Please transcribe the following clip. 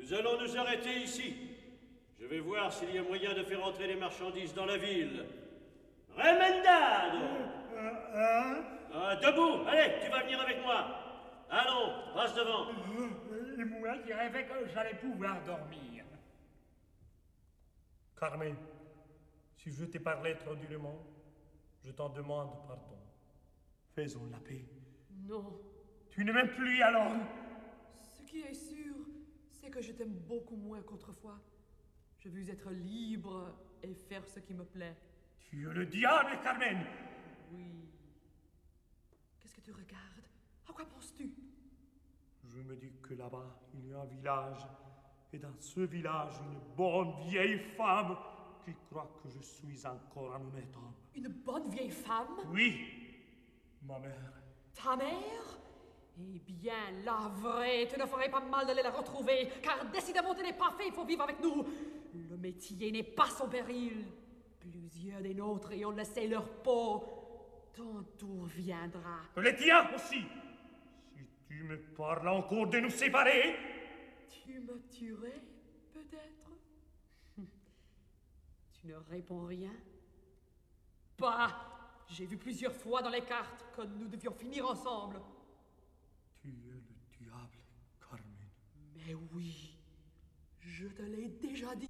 Nous allons nous arrêter ici. Je vais voir s'il y a moyen de faire entrer les marchandises dans la ville. Remendado! Debout! Allez, tu vas venir avec moi. Allons, passe devant. Et moi qui rêvais que j'allais pouvoir dormir. Carmen, si je t'ai parlé trop durement, je t'en demande pardon. Faisons la paix. Non. Tu ne m'aimes plus alors? Ce qui est sûr, c'est que je t'aime beaucoup moins qu'autrefois. Je veux être libre et faire ce qui me plaît. Tu es le diable, Carmen! Oui. Qu'est-ce que tu regardes? À quoi penses-tu? Je me dis que là-bas, il y a un village, et dans ce village, une bonne vieille femme qui croit que je suis encore un honnête homme. Une bonne vieille femme? Oui, ma mère. Ta mère? Eh bien, la vraie, tu ne ferais pas mal d'aller la retrouver, car décidément, tu n'es pas fait, il faut vivre avec nous. Le métier n'est pas sans péril. Plusieurs des nôtres ayant laissé leur peau. Ton tour viendra. Le tien aussi. Si tu me parles encore de nous séparer... Tu me tuerais, peut-être? Tu ne réponds rien? Bah, j'ai vu plusieurs fois dans les cartes que nous devions finir ensemble. Tu es le diable, Carmen. Mais oui, je te l'ai déjà dit.